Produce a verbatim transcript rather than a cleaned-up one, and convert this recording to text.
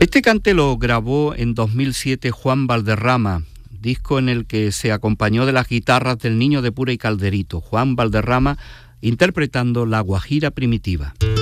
Este cante lo grabó en dos mil siete Juan Valderrama, disco en el que se acompañó de las guitarras del Niño de Pura y Calderito, Juan Valderrama interpretando La Guajira Primitiva.